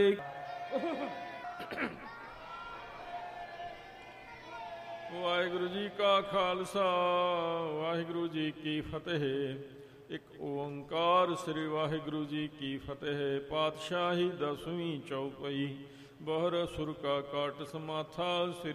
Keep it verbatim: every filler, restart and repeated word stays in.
ਵਾਹਿਗੁਰੂ ਜੀ ਕਾ ਖਾਲਸਾ ਵਾਹਿਗੁਰੂ ਜੀ ਕੀ ਫਤਿਹ। ਇੱਕ ਓੰਕਾਰ ਸ੍ਰੀ ਵਾਹਿਗੁਰੂ ਜੀ ਕੀ ਫਤਿਹ। ਪਾਤਸ਼ਾਹੀ ਦਸਵੀਂ ਚੌਪਈ। ਬਹਰ ਸੁਰ ਕਾ ਕਾਟ ਸਮਾਥਾ।